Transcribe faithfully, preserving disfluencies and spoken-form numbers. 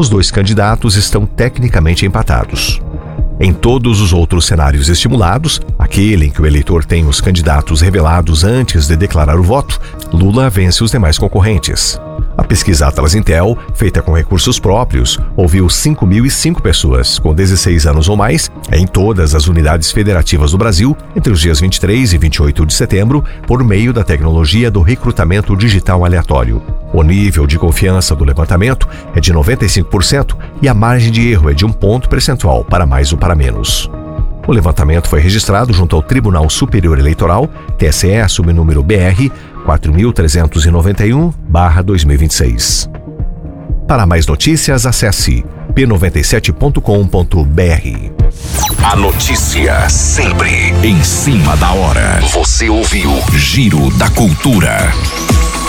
os dois candidatos estão tecnicamente empatados. Em todos os outros cenários estimulados, aquele em que o eleitor tem os candidatos revelados antes de declarar o voto, Lula vence os demais concorrentes. A pesquisa Atlas Intel, feita com recursos próprios, ouviu cinco mil e cinco pessoas com dezesseis anos ou mais em todas as unidades federativas do Brasil entre os dias vinte e três e vinte e oito de setembro, por meio da tecnologia do recrutamento digital aleatório. O nível de confiança do levantamento é de noventa e cinco por cento e a margem de erro é de um ponto percentual para mais ou para menos. O levantamento foi registrado junto ao Tribunal Superior Eleitoral, T S E, sob número B R quatro mil trezentos e noventa e um barra dois mil e vinte e seis. Para mais notícias, acesse p noventa e sete ponto com ponto b r. A notícia sempre em cima da hora. Você ouviu Giro da Cultura.